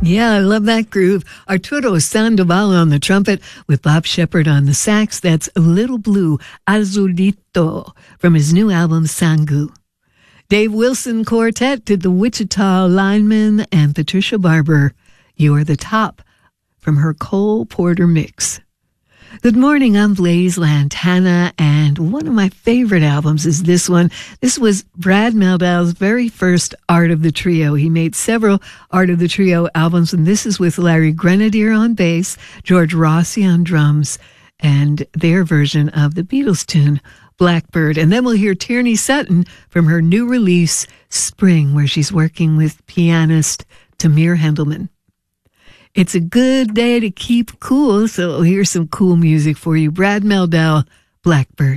Yeah, I love that groove. Arturo Sandoval on the trumpet with Bob Shepard on the sax. That's Little Blue, Azulito, from his new album, Sangu. Dave Wilson Quartet did the Wichita Lineman, and Patricia Barber, You Are the Top, from her Cole Porter mix. Good morning, I'm Blaise Lantana, and one of my favorite albums is this one. This was Brad Meldau's very first Art of the Trio. He made several Art of the Trio albums, and this is with Larry Grenadier on bass, George Rossi on drums, and their version of the Beatles tune, Blackbird. And then we'll hear Tierney Sutton from her new release, Spring, where she's working with pianist Tamir Hendelman. It's a good day to keep cool, so here's some cool music for you. Brad Meldau, Blackbird.